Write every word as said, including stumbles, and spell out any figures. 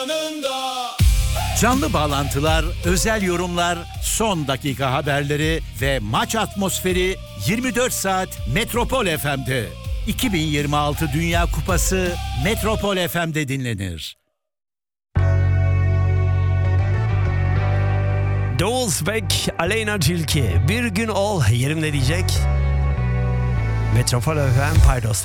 Canlı bağlantılar, özel yorumlar, son dakika haberleri ve maç atmosferi yirmi dört saat Metropol F M'de. iki bin yirmi altı Dünya Kupası Metropol F M'de dinlenir. Doğuzbek, Aleyna Tilki, Bir Gün Ol yerimde diyecek. Metropol F M Paydos.